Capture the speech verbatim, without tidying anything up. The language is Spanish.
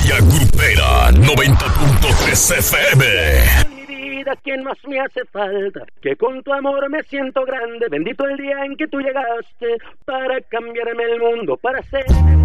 Raya Grupera noventa punto tres F M. ¿Quién más me hace falta? Que con tu amor me siento grande. Bendito el día en que tú llegaste para cambiarme el mundo, para ser